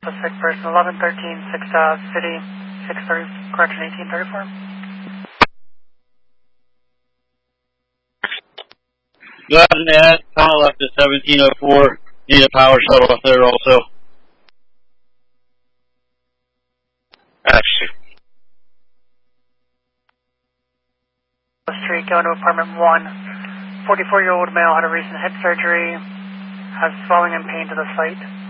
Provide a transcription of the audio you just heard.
A sick person, 1113, 6 City, 630, correction 1834. Go ahead and add, Connell left at 1704. Need a power shuttle up there also. Actually. Street, going to apartment 1. 44-year-old male had a recent head surgery, has swelling and pain to the site.